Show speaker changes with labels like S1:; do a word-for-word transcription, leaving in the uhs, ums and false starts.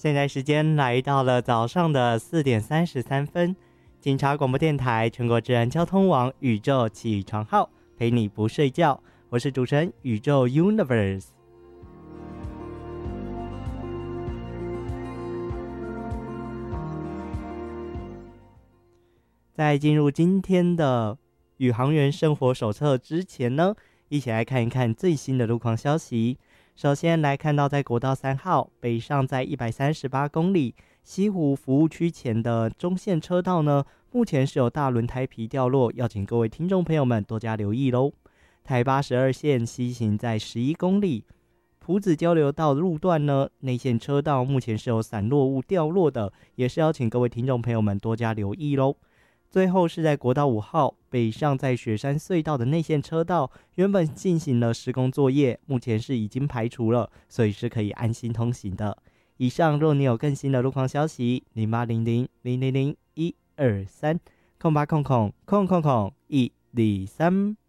S1: 现在时间来到了早上的四点三十三分，警察广播电台全国治安交通网宇宙起床号陪你不睡觉，我是主持人宇宙 Universe。在进入今天的宇航员生活手册之前呢，一起来看一看最新的路况消息。首先来看到在国道三号北上在一百三十八公里西湖服务区前的中线车道呢，目前是有大轮胎皮掉落，要请各位听众朋友们多加留意咯。台八十二线西行在十一公里埔子交流道路段呢，内线车道目前是有散落物掉落的，也是要请各位听众朋友们多加留意咯。最后是在国道五号北上在雪山隧道的内线车道，原本进行了施工作业，目前是已经排除了，所以是可以安心通行的。以上若你有更新的路况消息，零八零零零零零一二三空八空空空空空一二三。